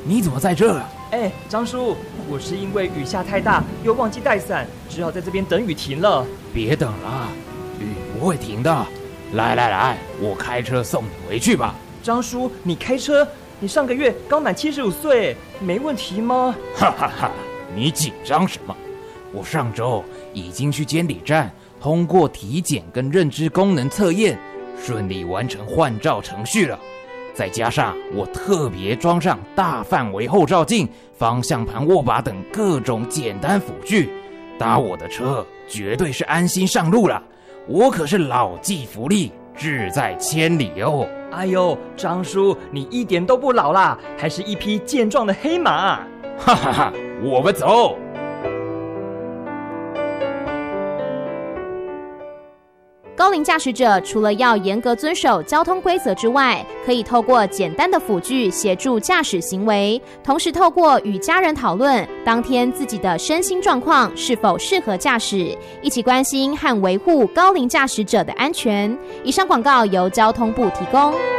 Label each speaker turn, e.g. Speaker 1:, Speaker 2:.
Speaker 1: 你怎么在这？
Speaker 2: 张叔，我是因为雨下太大，又忘记带伞，只好在这边等雨停了。
Speaker 1: 别等了，雨不会停的。来，我开车送你回去吧。
Speaker 2: 张叔，你开车？你上个月刚满75岁，没问题吗？
Speaker 1: 哈哈哈，你紧张什么？我上周已经去监理站通过体检跟认知功能测验，顺利完成换照程序了。再加上我特别装上大范围后照镜、方向盘握把等各种简单辅具，搭我的车绝对是安心上路了。我可是老骥伏枥，志在千里哦。
Speaker 2: 哎呦，张叔，你一点都不老啦，还是一匹健壮的黑马。
Speaker 1: 哈哈哈，我们走。
Speaker 3: 高龄驾驶者除了要严格遵守交通规则之外，可以透过简单的辅具协助驾驶行为，同时透过与家人讨论当天自己的身心状况是否适合驾驶，一起关心和维护高龄驾驶者的安全。以上广告由交通部提供。